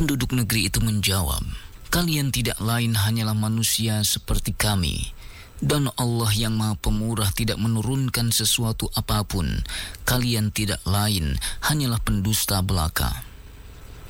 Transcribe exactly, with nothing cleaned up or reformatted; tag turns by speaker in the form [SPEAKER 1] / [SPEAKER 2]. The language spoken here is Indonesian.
[SPEAKER 1] Penduduk negeri itu menjawab, "Kalian tidak lain hanyalah manusia seperti kami. Dan Allah yang Maha Pemurah tidak menurunkan sesuatu apapun. Kalian tidak lain hanyalah pendusta belaka."